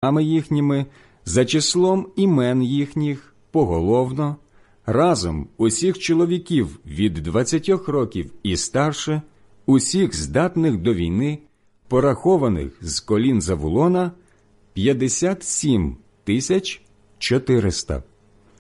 їхніми, за числом імен їхніх, поголовно, разом усіх чоловіків від 20 років і старше, усіх здатних до війни, порахованих з колін Завулона, 57 400.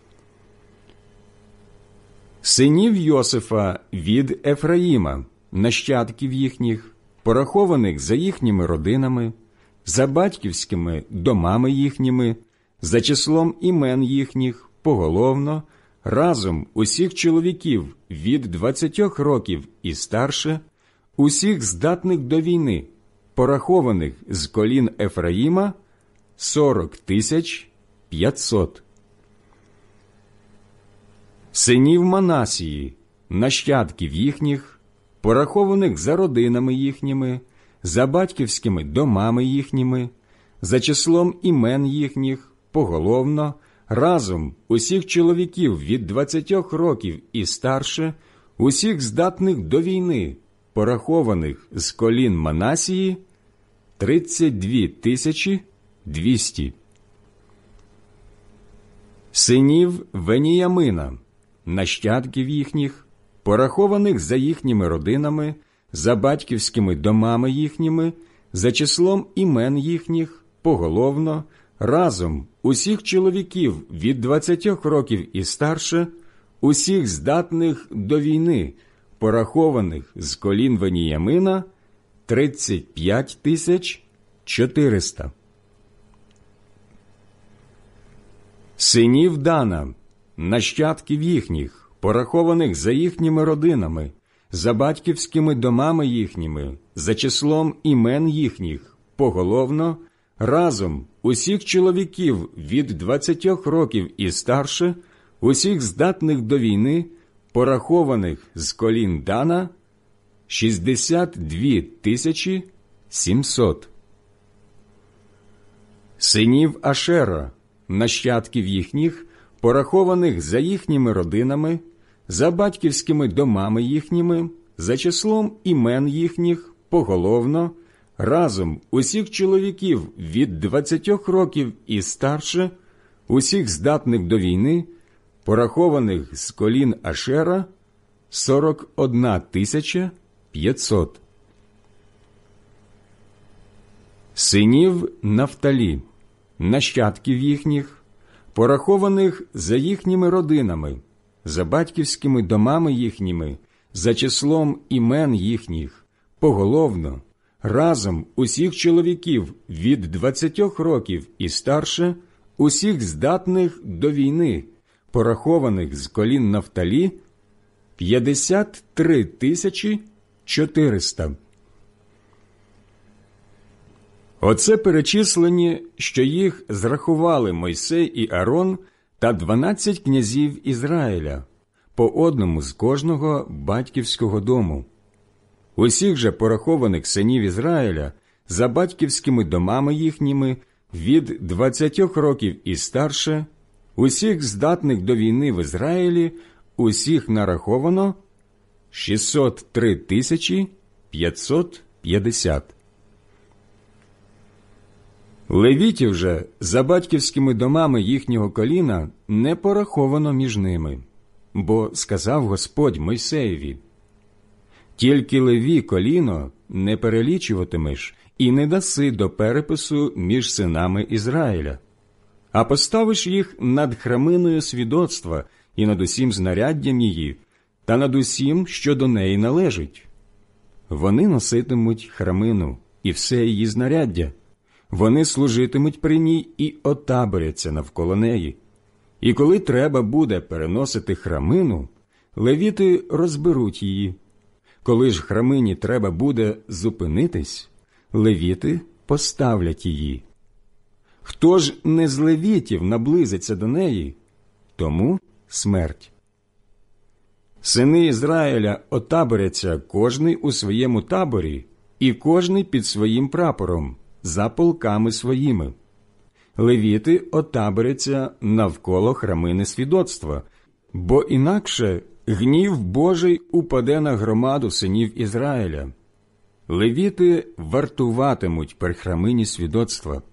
Синів Йосифа від Ефраїма, нащадків їхніх, порахованих за їхніми родинами, за батьківськими домами їхніми, за числом імен їхніх, поголовно, разом усіх чоловіків від 20 років і старше, усіх здатних до війни, порахованих з колін Ефраїма, 40 500. Синів Манасії, нащадків їхніх, порахованих за родинами їхніми, за батьківськими домами їхніми, за числом імен їхніх, поголовно, разом усіх чоловіків від 20 років і старше, усіх здатних до війни, порахованих з колін Манасії, 32 200. Синів Веніямина, нащадків їхніх, порахованих за їхніми родинами, за батьківськими домами їхніми, за числом імен їхніх, поголовно, разом усіх чоловіків від 20 років і старше, усіх здатних до війни, порахованих з колін Веніямина, 35 400. Синів Дана, нащадків їхніх, порахованих за їхніми родинами, за батьківськими домами їхніми, за числом імен їхніх, поголовно, разом усіх чоловіків від 20 років і старше, усіх здатних до війни, порахованих з колін Дана, 62 700. Синів Ашера, нащадків їхніх, порахованих за їхніми родинами, за батьківськими домами їхніми, за числом імен їхніх, поголовно, разом усіх чоловіків від 20 років і старше, усіх здатних до війни, порахованих з колін Ашера, 41 500. Синів Нафталі, нащадків їхніх, порахованих за їхніми родинами, за батьківськими домами їхніми, за числом імен їхніх, поголовно, разом усіх чоловіків від 20 років і старше, усіх здатних до війни, порахованих з колін Нафталі, 53 400. Оце перечислені, що їх зрахували Мойсей і Арон та 12 князів Ізраїля, по одному з кожного батьківського дому. Усіх же порахованих синів Ізраїля за батьківськими домами їхніми від 20 років і старше, усіх здатних до війни в Ізраїлі, усіх нараховано 603 550. Левітів же за батьківськими домами їхнього коліна не пораховано між ними, бо сказав Господь Мойсеєві: «Тільки Леві коліно не перелічуватимеш і не даси до перепису між синами Ізраїля, а поставиш їх над храминою свідоцтва і над усім знаряддям її, та над усім, що до неї належить. Вони носитимуть храмину і все її знаряддя, вони служитимуть при ній і отаборяться навколо неї. І коли треба буде переносити храмину, левіти розберуть її. Коли ж храмині треба буде зупинитись, левіти поставлять її. Хто ж не з левітів наблизиться до неї, тому смерть. Сини Ізраїля отаборяться кожний у своєму таборі і кожний під своїм прапором, за полками своїми. Левіти отаборяться навколо храмини свідоцтва, бо інакше гнів Божий упаде на громаду синів Ізраїля. Левіти вартуватимуть при храмині свідоцтва.